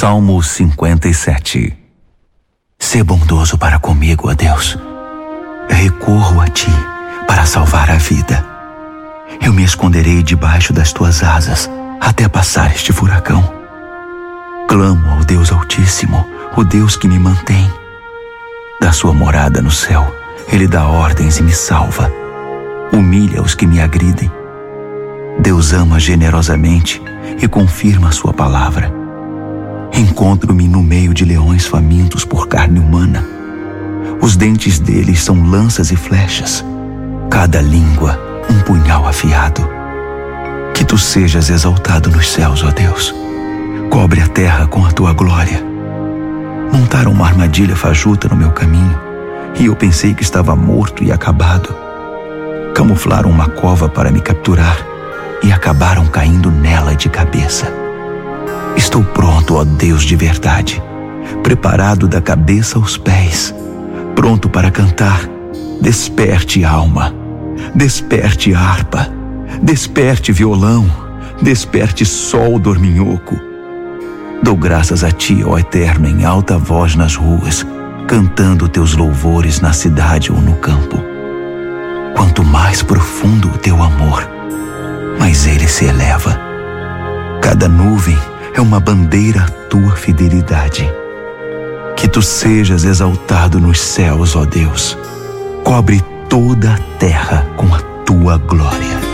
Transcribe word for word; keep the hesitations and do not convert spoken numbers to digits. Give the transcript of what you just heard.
Salmo cinquenta e sete. Sê bondoso para comigo, ó Deus. Recorro a Ti para salvar a vida. Eu me esconderei debaixo das Tuas asas até passar este furacão. Clamo ao Deus Altíssimo, o Deus que me mantém. Da sua morada no céu, Ele dá ordens e me salva. Humilha os que me agridem. Deus ama generosamente e confirma a sua palavra. Encontro-me no meio de leões famintos por carne humana. Os dentes deles são lanças e flechas, cada língua um punhal afiado. Que Tu sejas exaltado nos céus, ó Deus. Cobre a terra com a Tua glória. Montaram uma armadilha fajuta no meu caminho, e eu pensei que estava morto e acabado. Camuflaram uma cova para me capturar e acabaram caindo nela de cabeça. Estou pronto, ó Deus de verdade, preparado da cabeça aos pés, pronto para cantar. Desperte, alma, desperte, harpa, desperte, violão, desperte, sol dorminhoco. Dou graças a Ti, ó Eterno, em alta voz nas ruas, cantando Teus louvores na cidade ou no campo. Quanto mais profundo o Teu amor, mais ele se eleva. Cada nuvem é uma bandeira à Tua fidelidade. Que Tu sejas exaltado nos céus, ó Deus. Cobre toda a terra com a Tua glória.